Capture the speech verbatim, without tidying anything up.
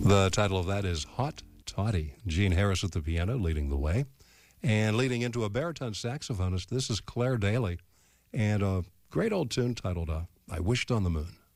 The title of that is Hot Toddy. Gene Harris at the piano leading the way. And leading into a baritone saxophonist, this is Claire Daly. And a great old tune titled uh, I Wished on the Moon.